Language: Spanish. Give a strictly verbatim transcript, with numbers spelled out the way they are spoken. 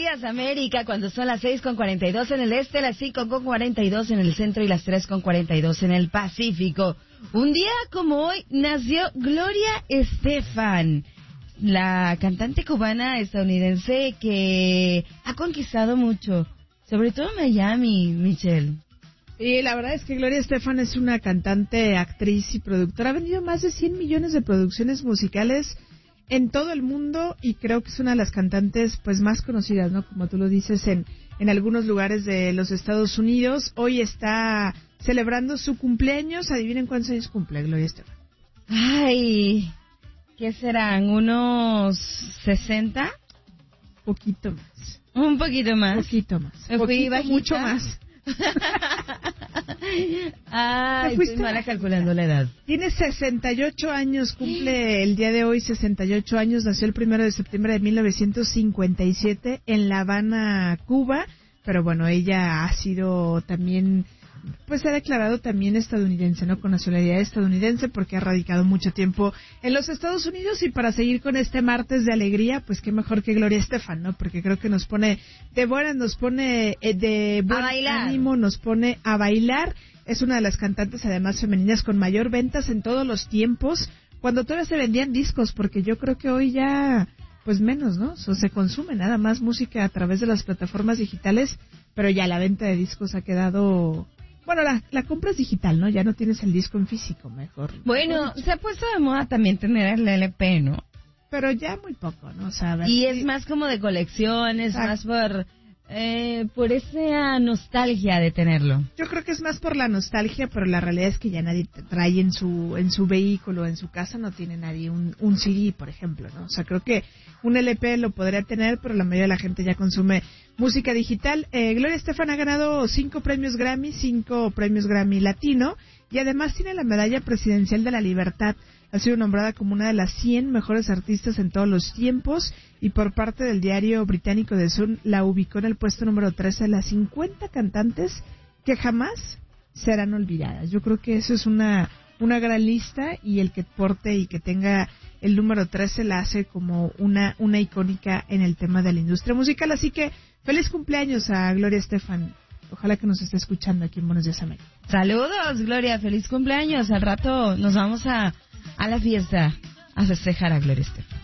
días, América, cuando son las seis con cuarenta y dos en el este, las cinco con cuarenta y dos en el centro y las tres con cuarenta y dos en el Pacífico. Un día como hoy nació Gloria Estefan, la cantante cubana estadounidense que ha conquistado mucho, sobre todo Miami, Michelle. Y la verdad es que Gloria Estefan es una cantante, actriz y productora. Ha vendido más de cien millones de producciones musicales en todo el mundo y creo que es una de las cantantes pues más conocidas, ¿no? Como tú lo dices, en, en algunos lugares de los Estados Unidos. Hoy está celebrando su cumpleaños. Adivinen cuántos años cumple Gloria Estefan. Ay, ¿qué serán? ¿Unos sesenta? Poquito más. Un poquito más. Poquito más. Me fui Poquito, bajita. mucho más. Ay, estoy mala calculando la edad. Tiene sesenta y ocho años, cumple el día de hoy sesenta y ocho años, nació el primero de septiembre de mil novecientos cincuenta y siete en La Habana, Cuba, pero bueno, ella ha sido también, pues se ha declarado también estadounidense, ¿no? Con nacionalidad estadounidense porque ha radicado mucho tiempo en los Estados Unidos. Y para seguir con este martes de alegría, pues qué mejor que Gloria Estefan, ¿no? Porque creo que nos pone de buenas, nos pone eh, de buen ánimo, nos pone a bailar. Es una de las cantantes además femeninas con mayor ventas en todos los tiempos, cuando todavía se vendían discos, porque yo creo que hoy ya pues menos, ¿no? O sea, se consume nada más música a través de las plataformas digitales, pero ya la venta de discos ha quedado... Bueno, la, la compra es digital, ¿no? Ya no tienes el disco en físico, mejor. Bueno, se ha puesto de moda también tener el L P, ¿no? Pero ya muy poco, ¿no? O sea, a ver, y sí. Es más como de colección, es más por, eh, por esa nostalgia de tenerlo. Yo creo que es más por la nostalgia, pero la realidad es que ya nadie trae en su en su vehículo, en su casa, no tiene nadie un, un C D, por ejemplo, ¿no? O sea, creo que un L P lo podría tener, pero la mayoría de la gente ya consume música digital. Eh, Gloria Estefan ha ganado cinco premios Grammy, cinco premios Grammy Latino, y además tiene la medalla presidencial de la libertad. Ha sido nombrada como una de las cien mejores artistas en todos los tiempos, y por parte del diario británico The Sun la ubicó en el puesto número trece de las cincuenta cantantes que jamás serán olvidadas. Yo creo que eso es una una gran lista, y el que porte y que tenga el número trece la hace como una una icónica en el tema de la industria musical. Así que feliz cumpleaños a Gloria Estefan. Ojalá que nos esté escuchando aquí en Buenos Días América. Saludos, Gloria, feliz cumpleaños. Al rato nos vamos a, a la fiesta a festejar a Gloria Estefan.